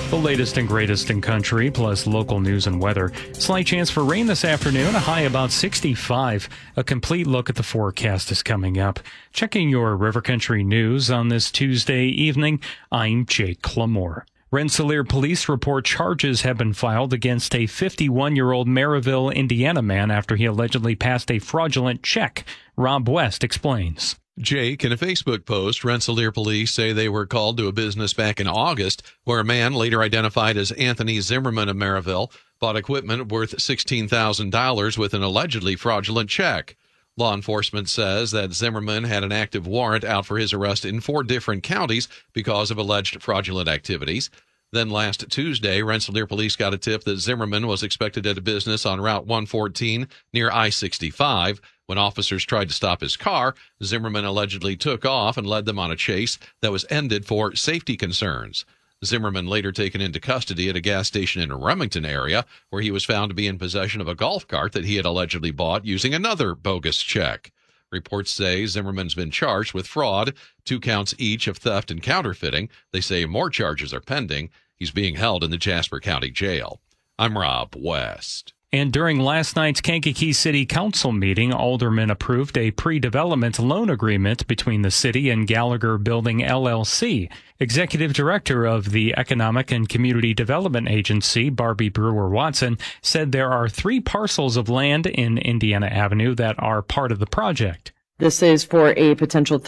The latest and greatest in country, plus local news and weather. Slight chance for rain this afternoon, a high about 65. A complete look at the forecast is coming up. Checking your River Country news on this Tuesday evening, I'm Jake Clamore. Rensselaer police report charges have been filed against a 51-year-old Maryville, Indiana man after he allegedly passed a fraudulent check. Rob West explains. Jake, in a Facebook post, Rensselaer police say they were called to a business back in August where a man, later identified as Anthony Zimmerman of Maryville, bought equipment worth $16,000 with an allegedly fraudulent check. Law enforcement says that Zimmerman had an active warrant out for his arrest in 4 different counties because of alleged fraudulent activities. Then last Tuesday, Rensselaer police got a tip that Zimmerman was expected at a business on Route 114 near I-65. When officers tried to stop his car, Zimmerman allegedly took off and led them on a chase that was ended for safety concerns. Zimmerman later taken into custody at a gas station in the Remington area, where he was found to be in possession of a golf cart that he had allegedly bought using another bogus check. Reports say Zimmerman's been charged with fraud, 2 counts each of theft and counterfeiting. They say more charges are pending. He's being held in the Jasper County Jail. I'm Rob West. And during last night's Kankakee City Council meeting, aldermen approved a pre-development loan agreement between the city and Gallagher Building LLC. Executive Director of the Economic and Community Development Agency, Barbie Brewer-Watson, said there are 3 parcels of land in Indiana Avenue that are part of the project. This is for a potential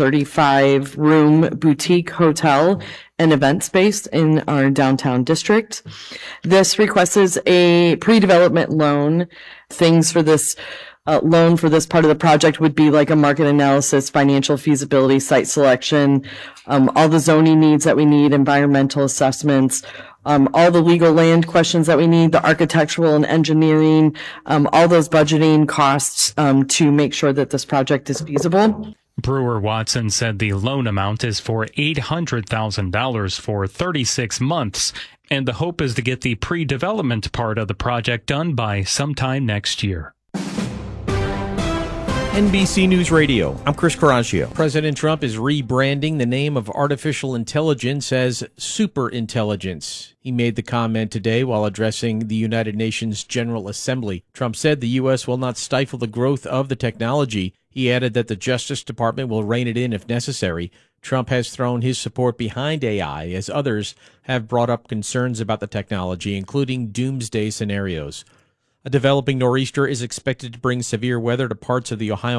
35-room boutique hotel and event space in our downtown district. This requests a pre-development loan. Things for this loan for this part of the project would be like a market analysis, financial feasibility, site selection, all the zoning needs that we need, environmental assessments, all the legal land questions that we need, the architectural and engineering, all those budgeting costs to make sure that this project is feasible. Brewer-Watson said the loan amount is for $800,000 for 36 months, and the hope is to get the pre-development part of the project done by sometime next year. NBC News Radio, I'm Chris Coraggio. President Trump is rebranding the name of artificial intelligence as superintelligence. He made the comment today while addressing the United Nations General Assembly. Trump said the U.S. will not stifle the growth of the technology. He added that the Justice Department will rein it in if necessary. Trump has thrown his support behind AI as others have brought up concerns about the technology, including doomsday scenarios. A developing nor'easter is expected to bring severe weather to parts of the Ohio